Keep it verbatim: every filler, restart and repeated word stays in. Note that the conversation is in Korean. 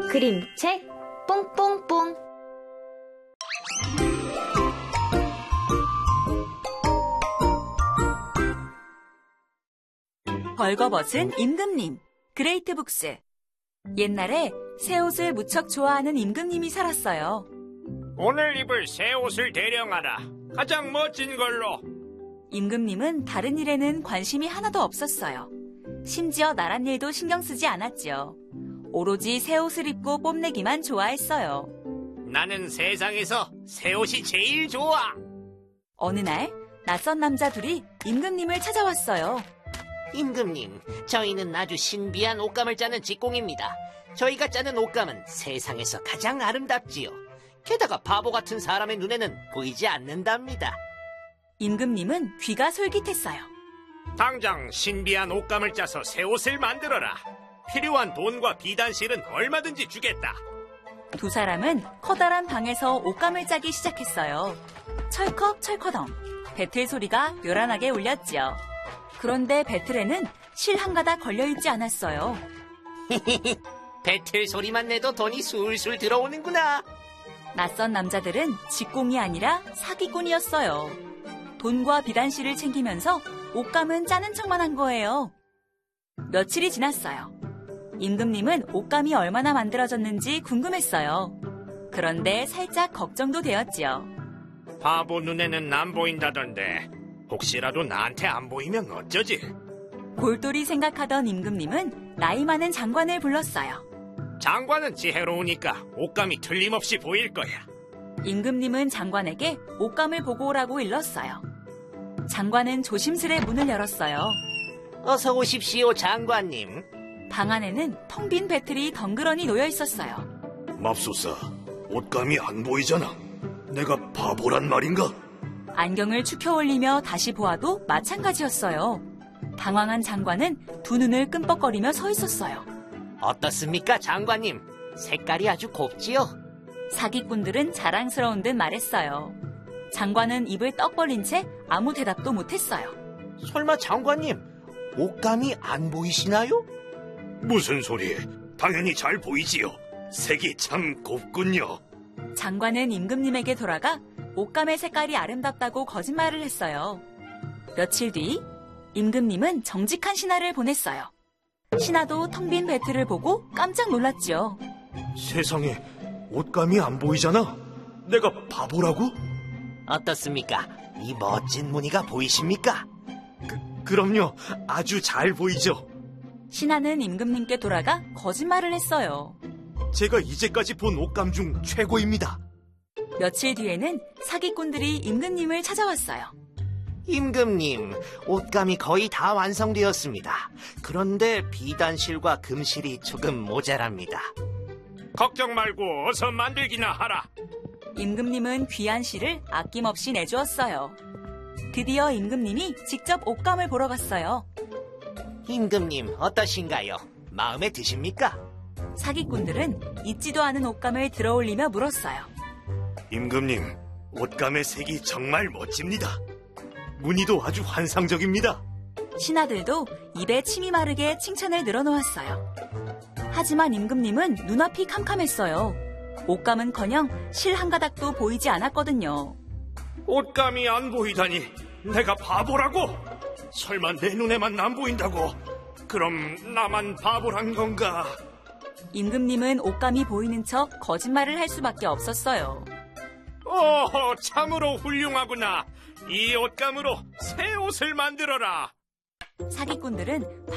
그림책 뽕뽕뽕. 벌거벗은 임금님, 그레이트북스. 옛날에 새 옷을 무척 좋아하는 임금님이 살았어요. 오늘 입을 새 옷을 대령하라. 가장 멋진 걸로. 임금님은 다른 일에는 관심이 하나도 없었어요. 심지어 나란 일도 신경 쓰지 않았죠. 오로지 새 옷을 입고 뽐내기만 좋아했어요. 나는 세상에서 새 옷이 제일 좋아. 어느 날 낯선 남자 둘이 임금님을 찾아왔어요. 임금님, 저희는 아주 신비한 옷감을 짜는 직공입니다. 저희가 짜는 옷감은 세상에서 가장 아름답지요. 게다가 바보 같은 사람의 눈에는 보이지 않는답니다. 임금님은 귀가 솔깃했어요. 당장 신비한 옷감을 짜서 새 옷을 만들어라. 필요한 돈과 비단실은 얼마든지 주겠다. 두 사람은 커다란 방에서 옷감을 짜기 시작했어요. 철컥 철커덩, 배틀 소리가 요란하게 울렸죠. 그런데 배틀에는 실 한 가닥 걸려있지 않았어요. 배틀 소리만 내도 돈이 술술 들어오는구나. 낯선 남자들은 직공이 아니라 사기꾼이었어요. 돈과 비단실을 챙기면서 옷감은 짜는 척만 한 거예요. 며칠이 지났어요. 임금님은 옷감이 얼마나 만들어졌는지 궁금했어요. 그런데 살짝 걱정도 되었지요. 바보 눈에는 안 보인다던데 혹시라도 나한테 안 보이면 어쩌지? 골똘히 생각하던 임금님은 나이 많은 장관을 불렀어요. 장관은 지혜로우니까 옷감이 틀림없이 보일 거야. 임금님은 장관에게 옷감을 보고 오라고 일렀어요. 장관은 조심스레 문을 열었어요. 어서 오십시오, 장관님. 방 안에는 텅 빈 배틀이 덩그러니 놓여 있었어요. 맙소사, 옷감이 안 보이잖아. 내가 바보란 말인가? 안경을 축혀 올리며 다시 보아도 마찬가지였어요. 당황한 장관은 두 눈을 끔뻑거리며 서 있었어요. 어떻습니까, 장관님? 색깔이 아주 곱지요? 사기꾼들은 자랑스러운 듯 말했어요. 장관은 입을 떡 벌린 채 아무 대답도 못했어요. 설마 장관님, 옷감이 안 보이시나요? 무슨 소리? 당연히 잘 보이지요. 색이 참 곱군요. 장관은 임금님에게 돌아가 옷감의 색깔이 아름답다고 거짓말을 했어요. 며칠 뒤 임금님은 정직한 신하를 보냈어요. 신하도 텅 빈 배틀을 보고 깜짝 놀랐죠. 세상에, 옷감이 안 보이잖아. 내가 바보라고? 어떻습니까? 이 멋진 무늬가 보이십니까? 그, 그럼요. 아주 잘 보이죠. 신하는 임금님께 돌아가 거짓말을 했어요. 제가 이제까지 본 옷감 중 최고입니다. 며칠 뒤에는 사기꾼들이 임금님을 찾아왔어요. 임금님, 옷감이 거의 다 완성되었습니다. 그런데 비단실과 금실이 조금 모자랍니다. 걱정 말고 어서 만들기나 하라. 임금님은 귀한 실을 아낌없이 내주었어요. 드디어 임금님이 직접 옷감을 보러 갔어요. 임금님, 어떠신가요? 마음에 드십니까? 사기꾼들은 잊지도 않은 옷감을 들어올리며 물었어요. 임금님, 옷감의 색이 정말 멋집니다. 무늬도 아주 환상적입니다. 신하들도 입에 침이 마르게 칭찬을 늘어놓았어요. 하지만 임금님은 눈앞이 캄캄했어요. 옷감은커녕 실 한 가닥도 보이지 않았거든요. 옷감이 안 보이다니 내가 바보라고? 설마 내 눈에만 안 보인다고? 그럼 나만 바보란 건가? 임금님은 옷감이 보이는 척 거짓말을 할 수밖에 없었어요. 오, 참으로 훌륭하구나. 이 옷감으로 새 옷을 만들어라. 사기꾼들은